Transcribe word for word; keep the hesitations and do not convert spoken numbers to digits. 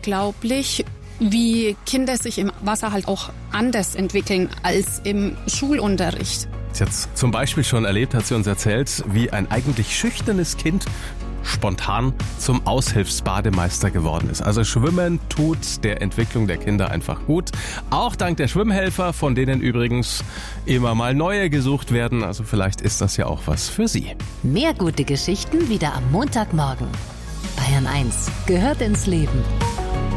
unglaublich, wie Kinder sich im Wasser halt auch anders entwickeln als im Schulunterricht. Jetzt zum Beispiel schon erlebt, hat sie uns erzählt, wie ein eigentlich schüchternes Kind spontan zum Aushilfsbademeister geworden ist. Also Schwimmen tut der Entwicklung der Kinder einfach gut. Auch dank der Schwimmhelfer, von denen übrigens immer mal neue gesucht werden. Also vielleicht ist das ja auch was für Sie. Mehr gute Geschichten wieder am Montagmorgen. Bayern eins gehört ins Leben.